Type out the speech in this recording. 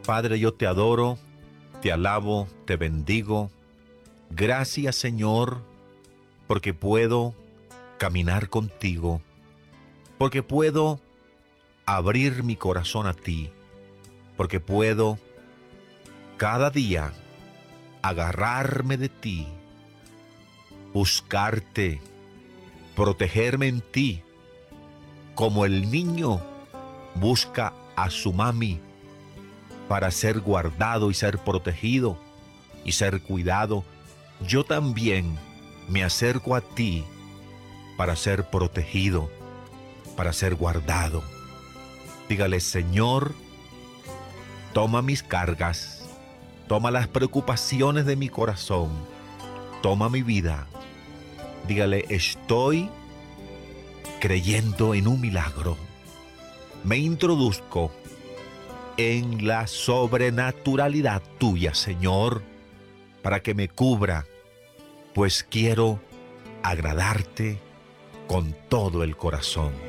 Padre, yo te adoro, te alabo, te bendigo. Gracias, Señor, porque puedo caminar contigo, porque puedo abrir mi corazón a ti, porque puedo cada día agarrarme de ti, buscarte, protegerme en ti, como el niño busca a su mami para ser guardado y ser protegido y ser cuidado. Yo también me acerco a ti para ser protegido, para ser guardado. Dígale, Señor, toma mis cargas, toma las preocupaciones de mi corazón, toma mi vida. Dígale, estoy creyendo en un milagro. Me introduzco en la sobrenaturalidad tuya, Señor, para que me cubra, pues quiero agradarte con todo el corazón.